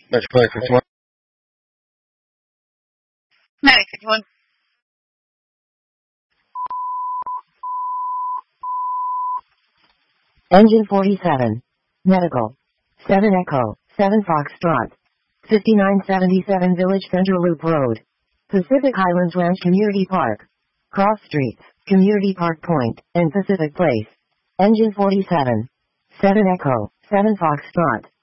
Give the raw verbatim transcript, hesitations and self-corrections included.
Match play fifty-one. Medic fifty-one. Engine forty-seven. Medical. seven Echo, seven Foxtrot. fifty-nine seventy-seven Village Central Loop Road. Pacific Highlands Ranch Community Park. Cross Streets, Community Park Point, and Pacific Place. Engine forty-seven. seven Echo, seven Foxtrot.